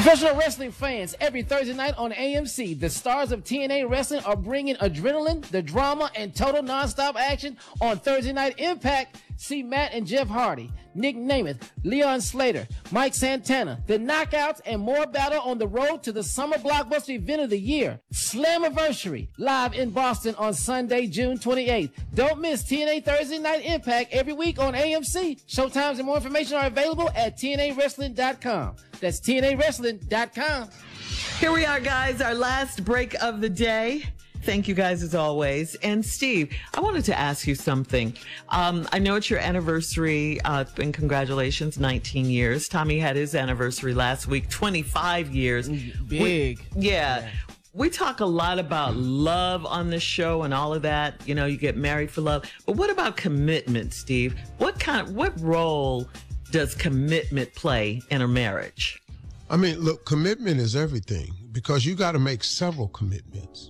Professional wrestling fans, every Thursday night on AMC, the stars of TNA Wrestling are bringing adrenaline, the drama, and total nonstop action on Thursday Night Impact. See Matt and Jeff Hardy, Nick Namath, Leon Slater, Mike Santana, the Knockouts, and more battle on the road to the summer blockbuster event of the year, Slammiversary, live in Boston on Sunday, June 28th. Don't miss TNA Thursday Night Impact every week on AMC. Showtimes and more information are available at TNAWrestling.com. That's TNAWrestling.com. Here we are, guys, our last break of the day. Thank you guys as always. And Steve, I wanted to ask you something. I know it's your anniversary, and congratulations, 19 years. Tommy had his anniversary last week, 25 years. Big. Yeah. We talk a lot about love on this show and all of that. You know, you get married for love. But what about commitment, Steve? What role does commitment play in a marriage? I mean, look, commitment is everything because you got to make several commitments.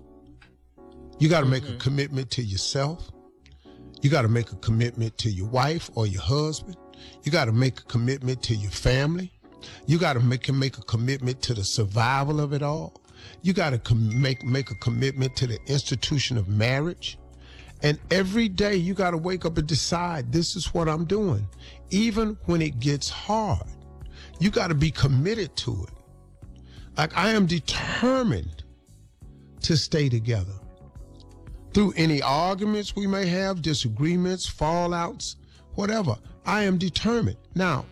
You got to make a commitment to yourself. You got to make a commitment to your wife or your husband. You got to make a commitment to your family. You got to make a commitment to the survival of it all. You got to make a commitment to the institution of marriage. And every day you got to wake up and decide, this is what I'm doing. Even when it gets hard, you got to be committed to it. Like, I am determined to stay together. Through any arguments we may have, disagreements, fallouts, whatever, I am determined. Now,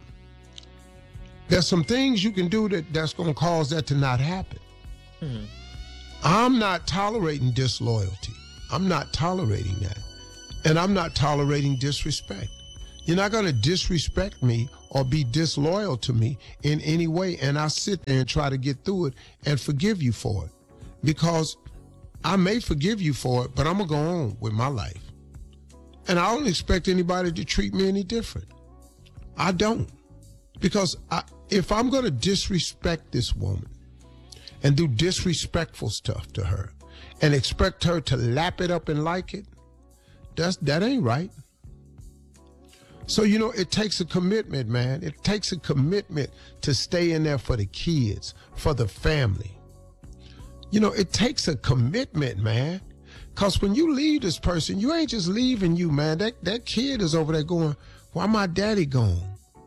there's some things you can do that's going to cause that to not happen. Mm-hmm. I'm not tolerating disloyalty. I'm not tolerating that. And I'm not tolerating disrespect. You're not going to disrespect me or be disloyal to me in any way. And I'll sit there and try to get through it and forgive you for it. Because I may forgive you for it, but I'm going to go on with my life. And I don't expect anybody to treat me any different. I don't. Because if I'm going to disrespect this woman and do disrespectful stuff to her and expect her to lap it up and like it, that ain't right. So, you know, it takes a commitment, man. It takes a commitment to stay in there for the kids, for the family. You know, it takes a commitment, man. Because when you leave this person, you ain't just leaving you, man. That kid is over there going, why my daddy gone?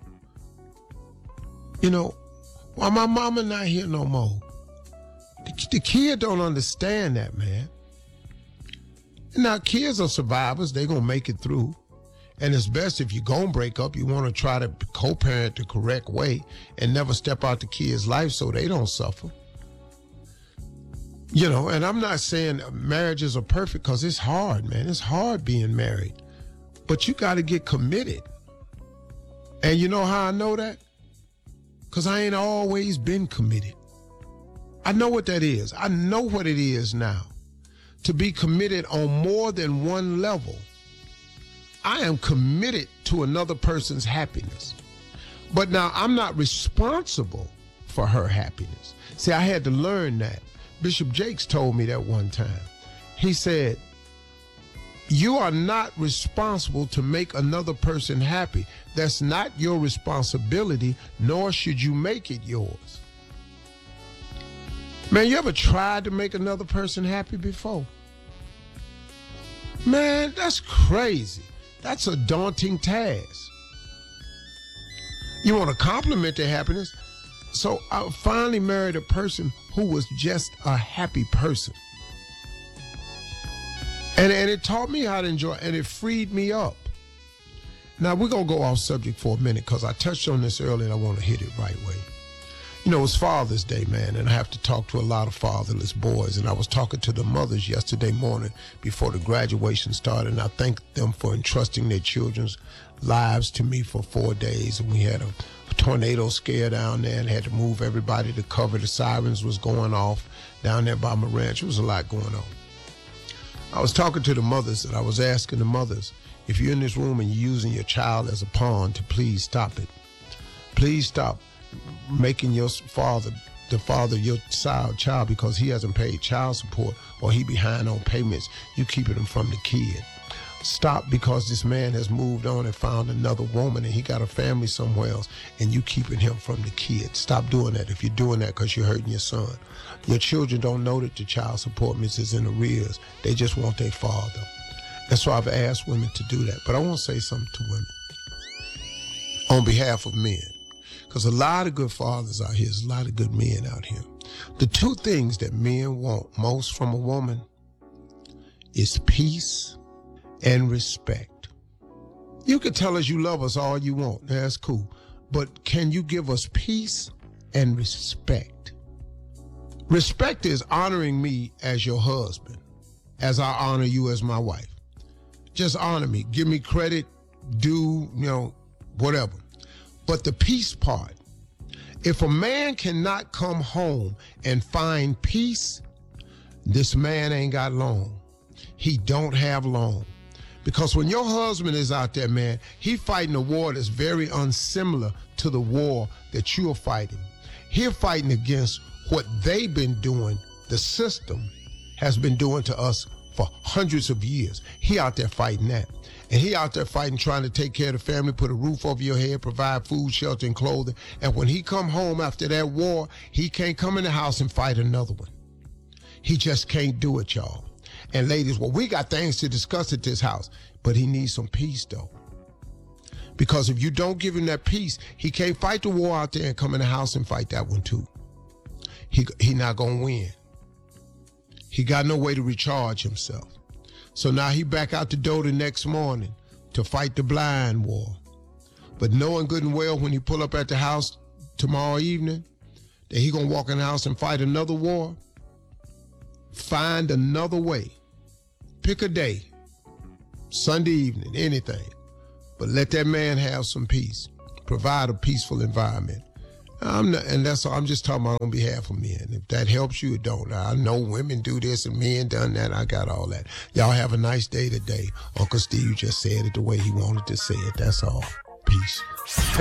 You know, why my mama not here no more? The kid don't understand that, man. Now, kids are survivors. They going to make it through. And it's best if you going to break up, you want to try to co-parent the correct way and never step out the kid's life so they don't suffer. You know, and I'm not saying marriages are perfect because it's hard, man. It's hard being married. But you got to get committed. And you know how I know that? Because I ain't always been committed. I know what that is. I know what it is now. To be committed on more than one level. I am committed to another person's happiness. But now I'm not responsible for her happiness. See, I had to learn that. Bishop Jakes told me that one time. He said, you are not responsible to make another person happy. That's not your responsibility, nor should you make it yours. Man, you ever tried to make another person happy before? Man, that's crazy. That's a daunting task. You want to compliment their happiness? So I finally married a person who was just a happy person. And it taught me how to enjoy, and it freed me up. Now, we're going to go off subject for a minute because I touched on this earlier and I want to hit it right way. You know, it's Father's Day, man, and I have to talk to a lot of fatherless boys. And I was talking to the mothers yesterday morning before the graduation started, and I thanked them for entrusting their children's lives to me for 4 days. And we had a tornado scare down there and had to move everybody to cover. The sirens was going off down there by my ranch. There was a lot going on. I was talking to the mothers, and I was asking the mothers, if you're in this room and you're using your child as a pawn, to please stop it. Please stop making your father the father of your child because he hasn't paid child support or he behind on payments. You keeping him from the kid. Stop because this man has moved on and found another woman and he got a family somewhere else and you keeping him from the kid. Stop doing that if you're doing that because you're hurting your son. Your children don't know that the child support is in arrears. They just want their father. That's why I've asked women to do that. But I want to say something to women on behalf of men, because a lot of good fathers out here, there's a lot of good men out here. The two things that men want most from a woman is peace and respect. You can tell us you love us all you want. That's cool. But can you give us peace and respect? Respect is honoring me as your husband, as I honor you as my wife. Just honor me. Give me credit, whatever. But the peace part, if a man cannot come home and find peace, this man ain't got long. He don't have long. Because when your husband is out there, man, he fighting a war that's very unsimilar to the war that you're fighting. He's fighting against what they've been doing, the system has been doing to us for hundreds of years. He out there fighting that. And he out there fighting, trying to take care of the family, put a roof over your head, provide food, shelter, and clothing. And when he come home after that war, he can't come in the house and fight another one. He just can't do it, y'all. And ladies, well, we got things to discuss at this house, but he needs some peace, though. Because if you don't give him that peace, he can't fight the war out there and come in the house and fight that one, too. He not going to win. He got no way to recharge himself. So now he back out the door the next morning to fight the blind war. But knowing good and well when he pull up at the house tomorrow evening that he going to walk in the house and fight another war, find another way. Pick a day, Sunday evening, anything. But let that man have some peace. Provide a peaceful environment. I'm just talking about on behalf of men. If that helps you, it don't. I know women do this and men done that. I got all that. Y'all have a nice day today. Uncle Steve just said it the way he wanted to say it. That's all. Peace.